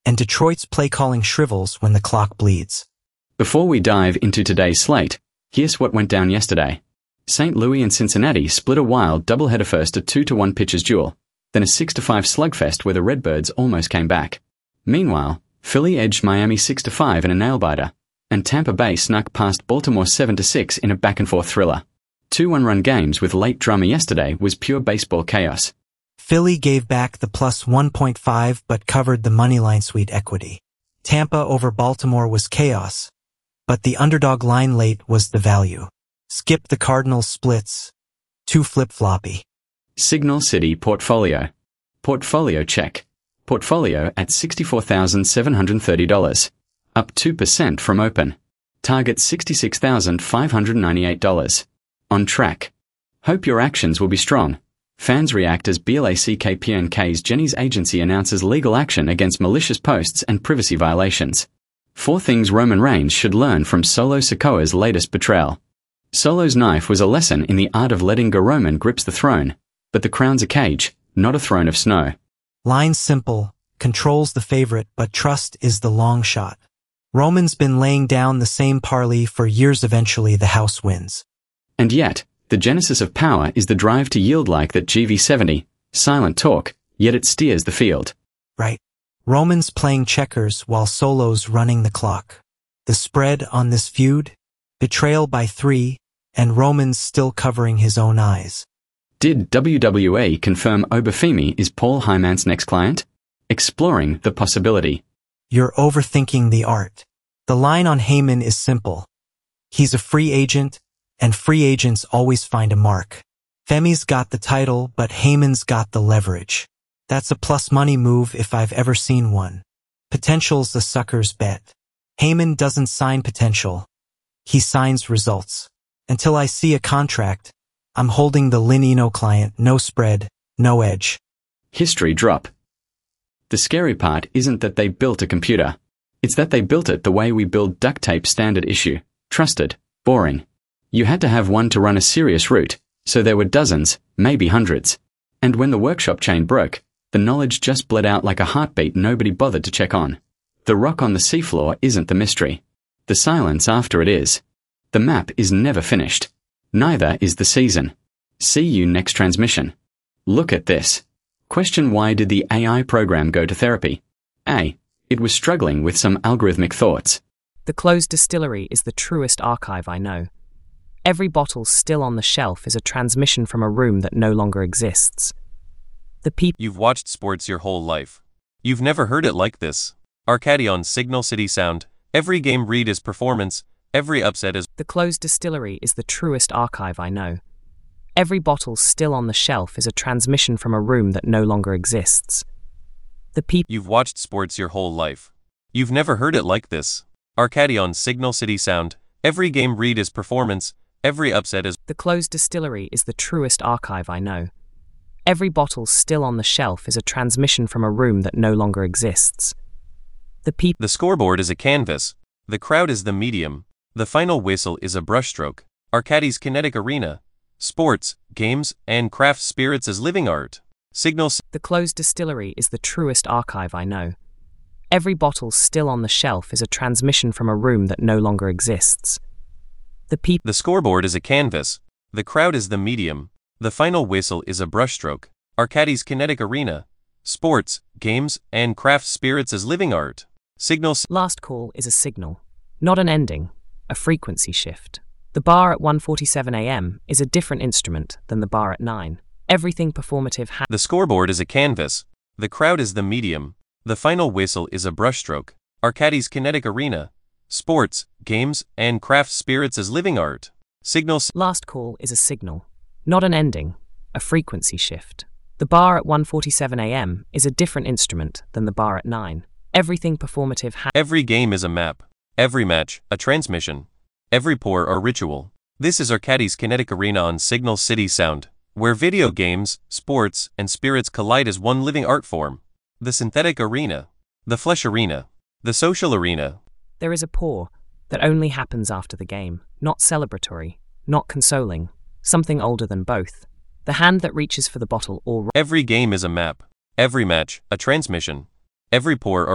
and Detroit's play calling shrivels when the clock bleeds. Before we dive into today's slate, here's what went down yesterday. St. Louis and Cincinnati split a wild doubleheader first, a 2-1 pitcher's duel, then a 6-5 slugfest where the Redbirds almost came back. Meanwhile, Philly edged Miami 6-5 in a nail-biter, and Tampa Bay snuck past Baltimore 7-6 in a back-and-forth thriller. 2 one-run games with late drama yesterday was pure baseball chaos. Philly gave back the plus 1.5 but covered the moneyline sweet equity. Tampa over Baltimore was chaos, but the underdog line late was the value. Skip the Cardinals splits. Too flip-floppy. Signal City portfolio. Portfolio check. Portfolio at $64,730. Up 2% from open. Target $66,598. On track. Hope your actions will be strong. Fans react as BLACKPNK's Jenny's agency announces legal action against malicious posts and privacy violations. 4 things Roman Reigns should learn from Solo Sikoa's latest betrayal. Solo's knife was a lesson in the art of letting go. Roman grips the throne, but the crown's a cage, not a throne of snow. Line's simple, controls the favorite, but trust is the long shot. Roman's been laying down the same parlay for years. Eventually the house wins. And yet, the genesis of power is the drive to yield like that GV70, silent talk, yet it steers the field. Right. Roman's playing checkers while Solo's running the clock. The spread on this feud? Betrayal by 3, and Roman's still covering his own eyes. Did WWE confirm Obafemi is Paul Heyman's next client? Exploring the possibility. You're overthinking the art. The line on Heyman is simple. He's a free agent, and free agents always find a mark. Femi's got the title, but Heyman's got the leverage. That's a plus money move if I've ever seen one. Potential's the sucker's bet. Heyman doesn't sign potential. He signs results. Until I see a contract, I'm holding the Lin Eno client, no spread, no edge. History drop. The scary part isn't that they built a computer. It's that they built it the way we build duct tape, standard issue. Trusted, boring. You had to have one to run a serious route, so there were dozens, maybe hundreds. And when the workshop chain broke, the knowledge just bled out like a heartbeat nobody bothered to check on. The rock on the seafloor isn't the mystery. The silence after it is. The map is never finished. Neither is the season. See you next transmission. Look at this. Question: why did the AI program go to therapy? A. It was struggling with some algorithmic thoughts. The closed distillery is the truest archive I know. Every bottle still on the shelf is a transmission from a room that no longer exists. The people. You've watched sports your whole life. You've never heard it like this. Arcadi on Signal City Sound. Every game read is performance. Every upset is. The closed distillery is the truest archive I know. Every bottle still on the shelf is a transmission from a room that no longer exists. The people. You've watched sports your whole life. You've never heard it like this. Arcadi on Signal City Sound. Every game read is performance. Every upset is. The closed distillery is the truest archive I know. Every bottle still on the shelf is a transmission from a room that no longer exists. The people. The scoreboard is a canvas. The crowd is the medium. The final whistle is a brushstroke. Arcadi's kinetic arena. Sports, games, and craft spirits as living art. Signals. The closed distillery is the truest archive I know. Every bottle still on the shelf is a transmission from a room that no longer exists. The people. The scoreboard is a canvas. The crowd is the medium. The final whistle is a brushstroke. Arcadi's kinetic arena. Sports, games, and craft spirits as living art. Signals. Last call is a signal, not an ending, a frequency shift. The bar at 1:47 a.m. is a different instrument than the bar at 9. Everything performative The scoreboard is a canvas. The crowd is the medium. The final whistle is a brushstroke. Arcadi's kinetic arena. Sports, games, and craft spirits as living art. Signals. Last call is a signal, not an ending, a frequency shift. The bar at 1:47 a.m. is a different instrument than the bar at 9. Everything performative Every game is a map. Every match, a transmission. Every pour, a ritual. This is Arcadi's kinetic arena on Signal City Sound, where video games, sports, and spirits collide as one living art form. The synthetic arena. The flesh arena. The social arena. There is a pour that only happens after the game, not celebratory, not consoling, something older than both. The hand that reaches for the bottle or. Every game is a map. Every match, a transmission. Every pour, a